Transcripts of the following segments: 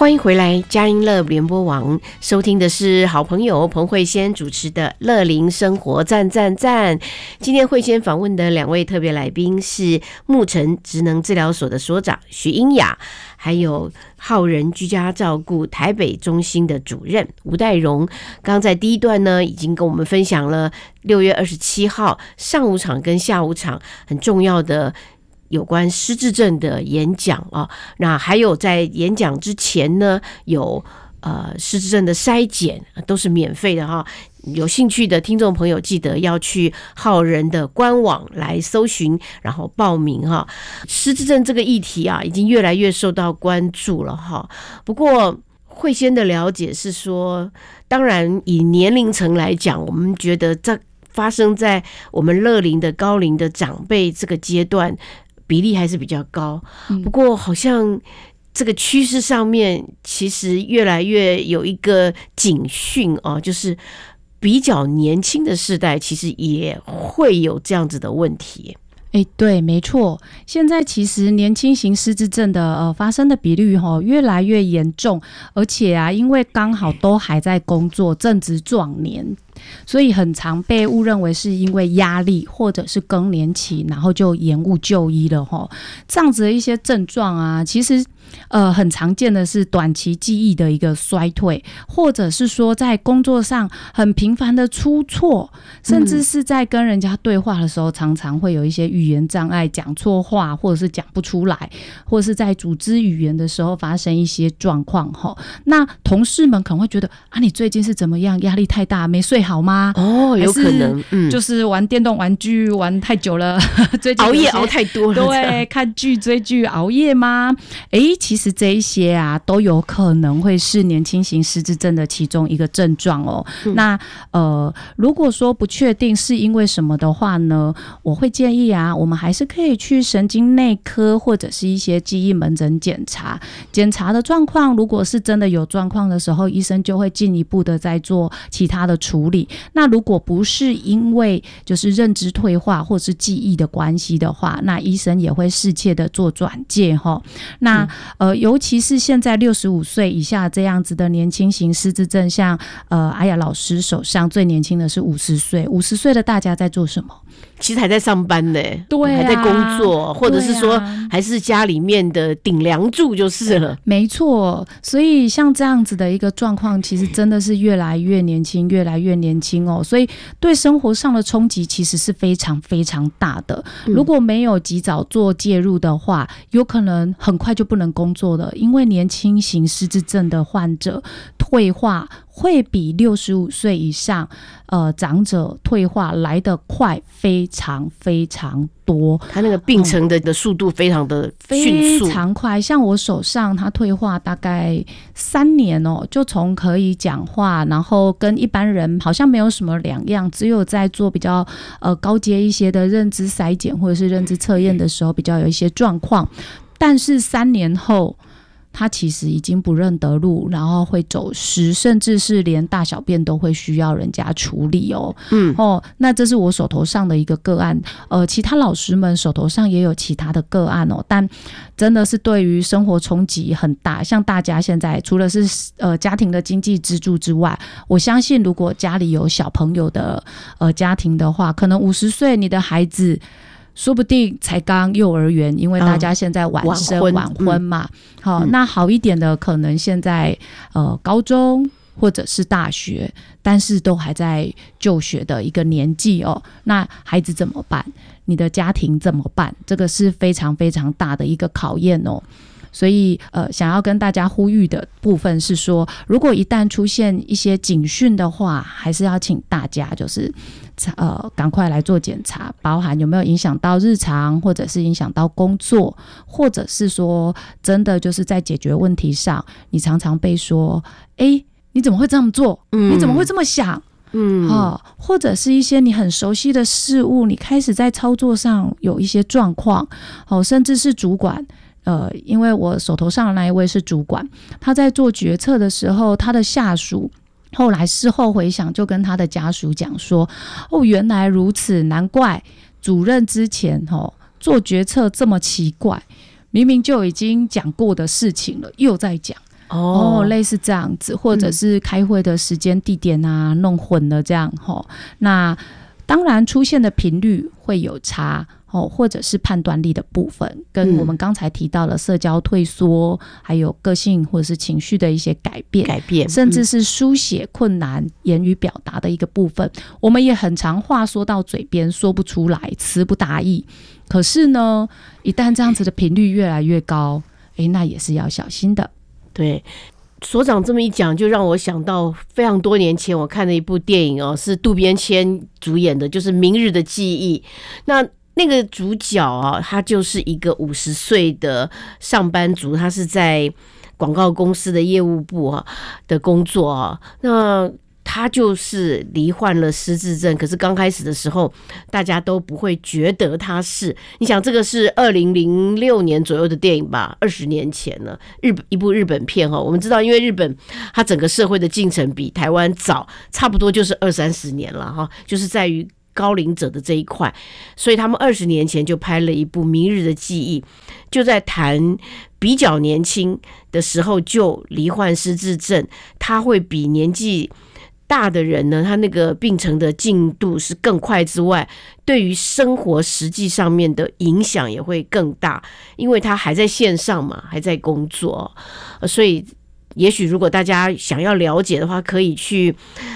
欢迎回来，佳音乐联播网，收听的是好朋友彭慧仙主持的乐龄生活赞赞赞。今天慧仙访问的两位特别来宾是牧尘职能治疗所的所长徐英雅，还有浩人居家照顾台北中心的主任吴代荣。刚刚在第一段呢，已经跟我们分享了6月27号上午场跟下午场很重要的有关失智症的演讲啊，那还有在演讲之前呢，有失智症的筛检都是免费的哈。有兴趣的听众朋友记得要去浩人的官网来搜寻，然后报名哈。失智症这个议题啊，已经越来越受到关注了哈。不过慧仙的了解是说，当然以年龄层来讲，我们觉得这发生在我们乐龄的高龄的长辈这个阶段比例还是比较高，不过好像这个趋势上面其实越来越有一个警讯哦，就是比较年轻的世代其实也会有这样子的问题。 对，没错。现在其实年轻型失智症的发生的比率越来越严重，而且啊，因为刚好都还在工作，正值壮年，所以很常被误认为是因为压力或者是更年期，然后就延误就医了这样子的一些症状啊，其实很常见的是短期记忆的一个衰退，或者是说在工作上很频繁的出错，甚至是在跟人家对话的时候，常常会有一些语言障碍，讲错话，或者是讲不出来，或者是在组织语言的时候发生一些状况那同事们可能会觉得啊，你最近是怎么样？压力太大，没睡好吗？ 有可能， 就是玩电动玩具玩太久了，最近熬夜熬太多了， 对，看剧追剧熬夜吗？其实这一些啊，都有可能会是年轻型失智症的其中一个症状那如果说不确定是因为什么的话呢，我会建议啊，我们还是可以去神经内科或者是一些记忆门诊检查。检查的状况，如果是真的有状况的时候，医生就会进一步的再做其他的处理。那如果不是因为就是认知退化或是记忆的关系的话，那医生也会适切的做转介那尤其是现在65岁以下这样子的年轻型失智症，像阿雅老师手上最年轻的是50岁，50岁的大家在做什么？ 其实还在上班呢， 对还在工作，或者是说还是家里面的顶梁柱就是了。 没错，所以像这样子的一个状况，其实真的是越来越年轻，越来越年轻所以对生活上的冲击其实是非常非常大的。如果没有及早做介入的话，有可能很快就不能工作了，因为年轻型失智症的患者退化会比65岁以上长者退化来得快非常非常多， 他那个病程的速度非常的迅速， 非常快。像我手上他退化大概3年就从可以讲话，然后跟一般人好像没有什么两样，只有在做比较高阶一些的认知筛检或者是认知测验的时候比较有一些状况，但是3年后他其实已经不认得路，然后会走失，甚至是连大小便都会需要人家处理那这是我手头上的一个个案，其他老师们手头上也有其他的个案但真的是对于生活冲击很大。像大家现在除了是家庭的经济支柱之外，我相信如果家里有小朋友的家庭的话，可能50岁你的孩子说不定才刚幼儿园，因为大家现在晚生晚婚嘛。那好一点的可能现在高中或者是大学，但是都还在就学的一个年纪那孩子怎么办？你的家庭怎么办？这个是非常非常大的一个考验所以想要跟大家呼吁的部分是说，如果一旦出现一些警讯的话，还是要请大家就是赶快来做检查，包含有没有影响到日常，或者是影响到工作，或者是说真的就是在解决问题上，你常常被说你怎么会这么做？你怎么会这么想？或者是一些你很熟悉的事物，你开始在操作上有一些状况甚至是主管因为我手头上的那一位是主管，他在做决策的时候，他的下属后来事后回想就跟他的家属讲说原来如此，难怪主任之前做决策这么奇怪，明明就已经讲过的事情了又在讲类似这样子，或者是开会的时间地点啊弄混了这样那当然出现的频率会有差或者是判断力的部分，跟我们刚才提到的社交退缩，还有个性或者是情绪的一些改变，甚至是书写困难、言语表达的一个部分，我们也很常话说到嘴边说不出来，词不达意。可是呢，一旦这样子的频率越来越高，那也是要小心的。 对。所长这么一讲，就让我想到非常多年前我看的一部电影是渡边谦主演的，就是《明日的记忆》。那个主角他就是一个50岁的上班族，他是在广告公司的业务部的工作那他就是罹患了失智症，可是刚开始的时候大家都不会觉得他是。你想这个是2006年左右的电影吧，20年前了，一部日本片我们知道因为日本它整个社会的进程比台湾早差不多就是20-30年了就是在于高龄者的这一块，所以他们20年前就拍了一部《明日的记忆》，就在谈比较年轻的时候就罹患失智症，他会比年纪大的人呢，他那个病程的进度是更快之外，对于生活实际上面的影响也会更大，因为他还在线上嘛，还在工作，所以也许如果大家想要了解的话，可以去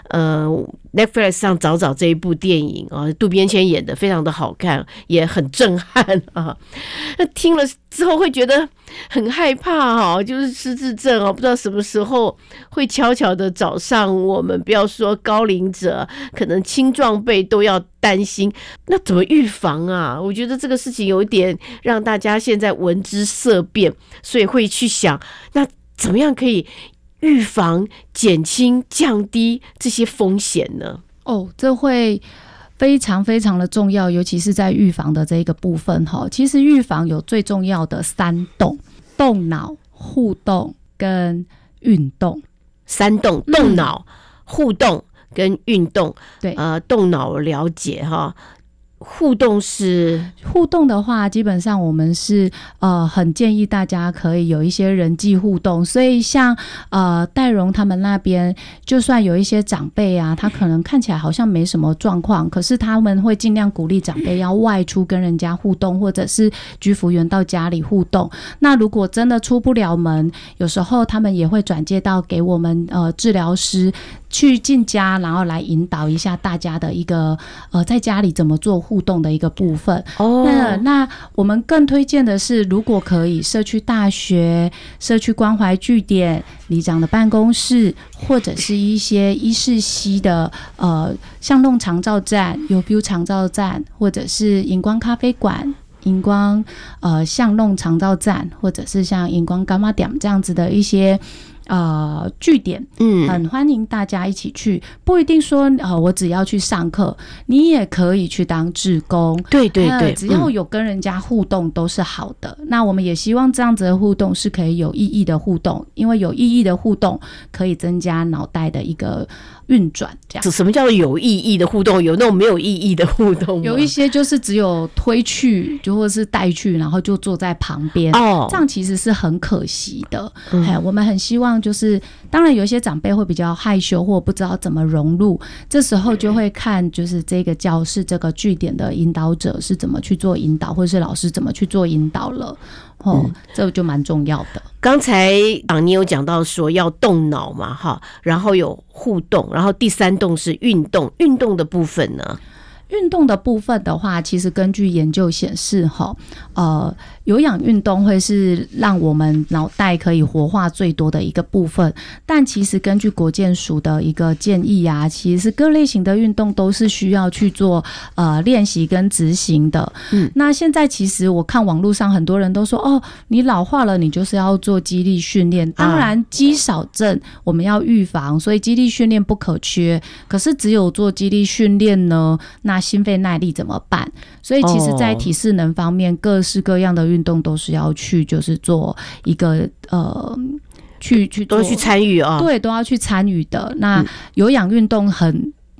Netflix 上找找这一部电影渡边谦演的非常的好看，也很震撼那听了之后会觉得很害怕就是失智症不知道什么时候会悄悄的找上我们，不要说高龄者，可能青壮辈都要担心。那怎么预防啊？我觉得这个事情有一点让大家现在闻之色变，所以会去想，那怎么样可以预防、减轻、降低这些风险呢？ 这会非常非常的重要，尤其是在预防的这一个部分其实预防有最重要的3动：动脑、互动跟运动。 3动：动脑、互动跟运动。 对， 动脑了解互动的话，基本上我们是很建议大家可以有一些人际互动，所以像戴荣他们那边，就算有一些长辈啊，他可能看起来好像没什么状况，可是他们会尽量鼓励长辈要外出跟人家互动，或者是居服员到家里互动。那如果真的出不了门，有时候他们也会转介到给我们治疗师去进家，然后来引导一下大家的一个在家里怎么做互动的一个部分。那我们更推荐的是，如果可以，社区大学、社区关怀据点、里长的办公室，或者是一些医视系的巷弄长照站、有 view 长照站，或者是荧光咖啡馆、荧光巷弄长照站，或者是像荧光干妈点这样子的一些据点，很欢迎大家一起去，不一定说我只要去上课，你也可以去当志工。 对对对， 只要有跟人家互动都是好的。那我们也希望这样子的互动是可以有意义的互动，因为有意义的互动可以增加脑袋的一个运转。这样， 什么叫有意义的互动？有那种没有意义的互动吗？ 有一些就是只有推去，就或是带去，然后就坐在旁边，这样其实是很可惜的。我们很希望就是当然有一些长辈会比较害羞或不知道怎么融入，这时候就会看就是这个教室这个据点的引导者是怎么去做引导，或是老师怎么去做引导了。这就蛮重要的。 刚才你有讲到说要动脑嘛然后有互动，然后第3动是运动。运动的部分呢？ 运动的部分的话，其实根据研究显示有氧运动会是让我们脑袋可以活化最多的一个部分，但其实根据国健署的一个建议啊，其实各类型的运动都是需要去做练习跟执行的。那现在其实我看网络上很多人都说你老化了，你就是要做肌力训练。当然肌少症我们要预防，所以肌力训练不可缺，可是只有做肌力训练呢，那心肺耐力怎么办？所以其实在体适能方面，各式各样的运动都是要去就是做一个去都去参与对，都要去参与的。那有氧运动很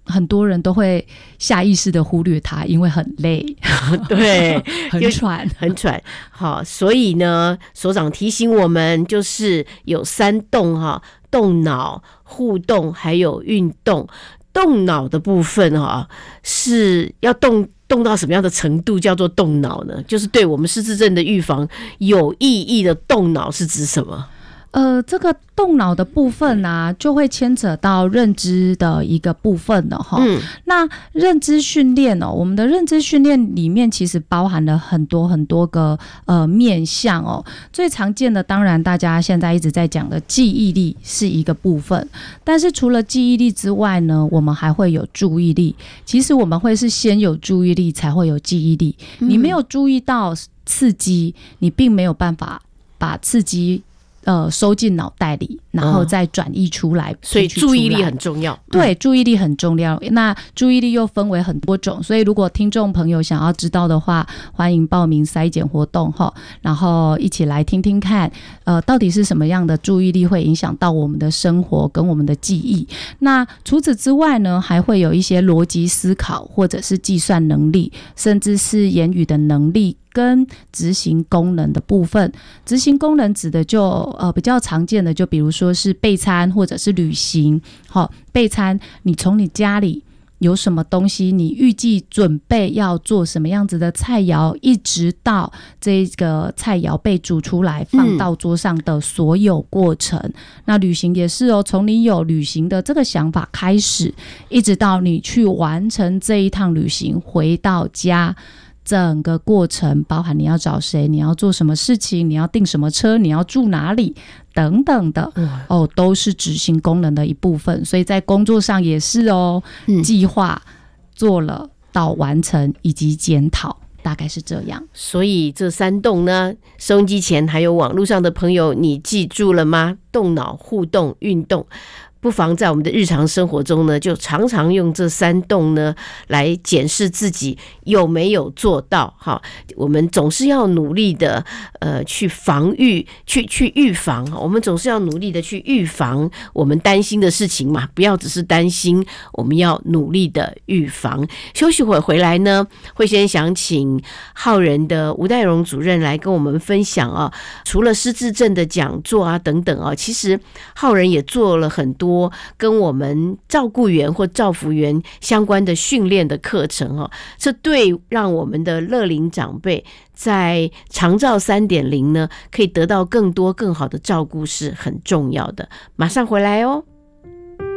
很多人都会下意识的忽略它，因为很累， 对， 很喘。 好，所以呢，所长提醒我们，就是有3动哈，动脑、互动还有运动。动脑的部分哈，是要动到什么样的程度叫做动脑呢？就是对我们失智症的预防有意义的动脑是指什么？ 这个动脑的部分啊，就会牵扯到认知的一个部分了哈。那认知训练哦，我们的认知训练里面其实包含了很多很多个面向哦。最常见的，当然大家现在一直在讲的记忆力是一个部分，但是除了记忆力之外呢，我们还会有注意力。其实我们会是先有注意力才会有记忆力。你没有注意到刺激，你并没有办法把刺激收进脑袋里，然后再转移出来， 所以注意力很重要。 对，注意力很重要。那注意力又分为很多种，所以如果听众朋友想要知道的话，欢迎报名筛检活动哈，然后一起来听听看，到底是什么样的注意力会影响到我们的生活跟我们的记忆。那除此之外呢，还会有一些逻辑思考，或者是计算能力，甚至是言语的能力。跟执行功能的部分，执行功能指的就比较常见的，就比如说是备餐或者是旅行。好，备餐，你从你家里有什么东西，你预计准备要做什么样子的菜肴，一直到这个菜肴被煮出来放到桌上的所有过程。那旅行也是哦，从你有旅行的这个想法开始，一直到你去完成这一趟旅行回到家，整个过程包含你要找谁，你要做什么事情，你要订什么车，你要住哪里等等的都是执行功能的一部分。所以在工作上也是哦，计划做了到完成以及检讨，大概是这样。 所以这3动呢，收音机前还有网络上的朋友，你记住了吗？动脑、互动、运动。不妨在我们的日常生活中呢，就常常用这3动呢来检视自己有没有做到。哈，我们总是要努力的去防御，去预防。我们总是要努力的去预防我们担心的事情嘛，不要只是担心，我们要努力的预防。休息会回来呢，会先想请浩人的吴代荣主任来跟我们分享啊，除了失智症的讲座啊等等啊，其实浩人也做了很多跟我们照顾员或照服员相关的训练的课程哦，这对让我们的乐龄长辈在长照 3.0 呢，可以得到更多更好的照顾是很重要的。马上回来哦。